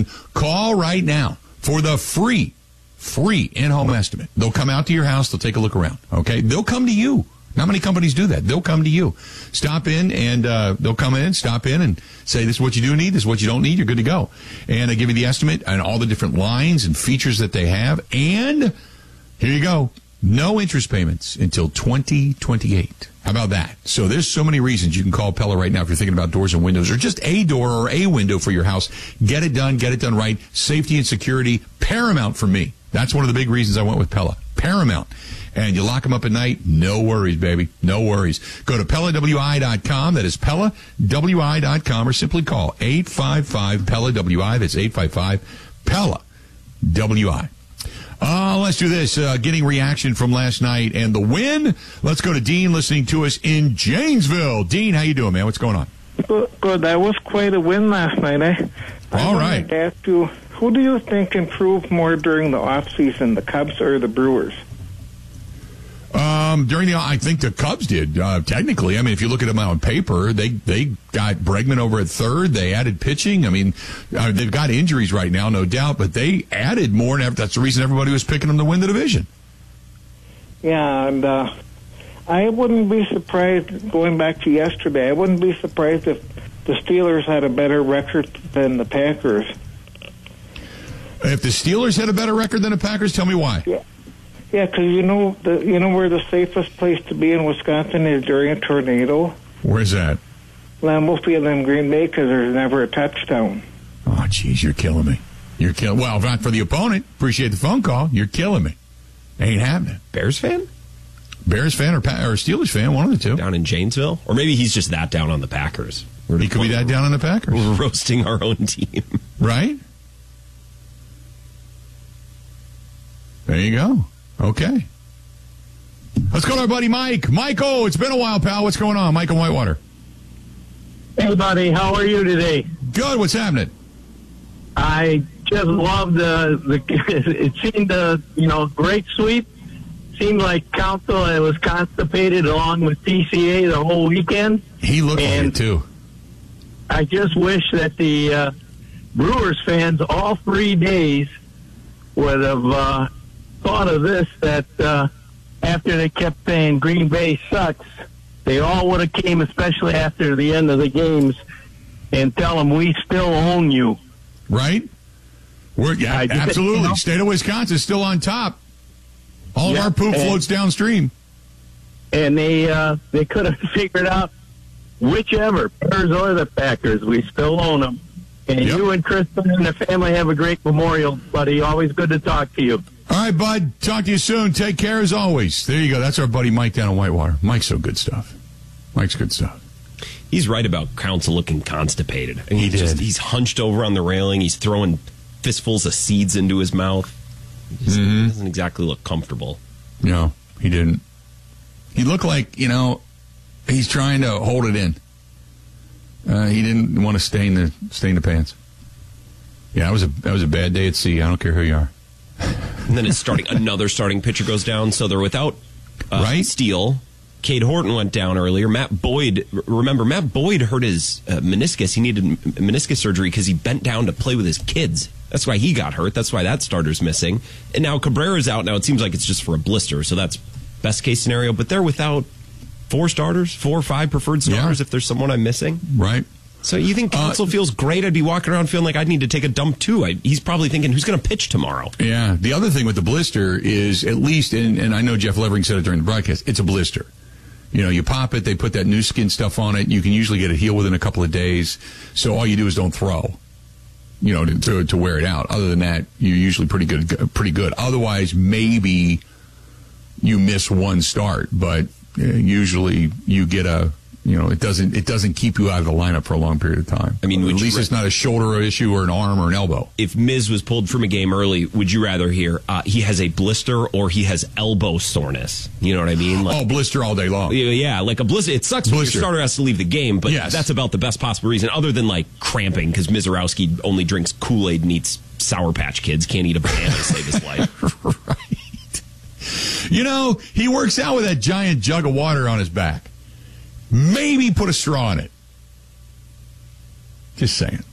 listen, call right now for the free in-home estimate. They'll come out to your house. They'll take a look around. Okay. They'll come to you. Not many companies do that. They'll come to you. Stop in and they'll come in, stop in and say, this is what you do need, this is what you don't need, you're good to go. And they give you the estimate and all the different lines and features that they have. And here you go. No interest payments until 2028. How about that? So there's so many reasons you can call Pella right now if you're thinking about doors and windows or just a door or a window for your house. Get it done right. Safety and security, paramount for me. That's one of the big reasons I went with Pella. Paramount. And you lock them up at night, no worries, baby. No worries. Go to PellaWI.com. That is PellaWI.com, or simply call 855-PELLA-WI. That's 855-PELLA-WI. Let's do this. Getting reaction from last night and the win. Let's go to Dean listening to us in Janesville. Dean, how you doing, man? What's going on? Good. That was quite a win last night, eh? All right. I wanted to ask you, who do you think improved more during the offseason, the Cubs or the Brewers? I think the Cubs did, technically. I mean, if you look at them on paper, they got Bregman over at third. They added pitching. I mean, they've got injuries right now, no doubt, but they added more, and that's the reason everybody was picking them to win the division. Yeah, and I wouldn't be surprised, going back to yesterday, I wouldn't be surprised if the Steelers had a better record than the Packers. If the Steelers had a better record than the Packers, tell me why. Yeah, because you know where the safest place to be in Wisconsin is during a tornado? Where's that? Lambeau Field in Green Bay, because there's never a touchdown. Oh, jeez, you're killing me. Well, not for the opponent. Appreciate the phone call. You're killing me. Ain't happening. Bears fan? Bears fan or Steelers fan, one of the two. Down in Janesville? Or maybe he's just that down on the Packers. He could be that down on the Packers. We're roasting our own team. Right? There you go. Okay. Let's go to our buddy Mike. Michael, it's been a while, pal. What's going on? Michael Whitewater. Hey, buddy. How are you today? Good. What's happening? I just loved it seemed great sweep. Seemed like Council was constipated along with TCA the whole weekend. He looked like it, too. I just wish that the Brewers fans all 3 days would have thought of this, that after they kept saying Green Bay sucks, they all would have came, especially after the end of the games, and tell them we still own you. Right? Absolutely. State of Wisconsin is still on top. All of our poop floats downstream. And they could have figured out whichever, Bears or the Packers, we still own them. And you and Kristen and the family have a great memorial, buddy. Always good to talk to you. All right, bud. Talk to you soon. Take care as always. There you go. That's our buddy Mike down in Whitewater. Mike's so good stuff. Mike's good stuff. He's right about Council looking constipated. And he's hunched over on the railing. He's throwing fistfuls of seeds into his mouth. He doesn't exactly look comfortable. No, he didn't. He looked like, he's trying to hold it in. He didn't want to stain the pants. Yeah, that was a bad day at sea. I don't care who you are. And then another starting pitcher goes down, so they're without Steele. Cade Horton went down earlier. Matt Boyd hurt his meniscus. He needed meniscus surgery because he bent down to play with his kids. That's why he got hurt. That's why that starter's missing. And now Cabrera's out. Now it seems like it's just for a blister, so that's best case scenario. But they're without 4 or 5 preferred starters if there's someone I'm missing. Right. So you think Council feels great? I'd be walking around feeling like I'd need to take a dump too. He's probably thinking, who's going to pitch tomorrow? Yeah. The other thing with the blister is, at least, and I know Jeff Levering said it during the broadcast, it's a blister. You pop it, they put that new skin stuff on it. You can usually get it healed within a couple of days. So all you do is don't throw, to wear it out. Other than that, you're usually pretty good. Otherwise, maybe you miss one start, but usually you get it doesn't keep you out of the lineup for a long period of time. I mean, at least it's not a shoulder issue or an arm or an elbow. If Miz was pulled from a game early, would you rather hear he has a blister or he has elbow soreness? You know what I mean? Blister all day long. Yeah, like a blister. It sucks when your starter has to leave the game, but that's about the best possible reason, other than cramping, because Mizorowski only drinks Kool-Aid and eats Sour Patch Kids, can't eat a banana to save his life. Right. He works out with that giant jug of water on his back. Maybe put a straw in it. Just saying.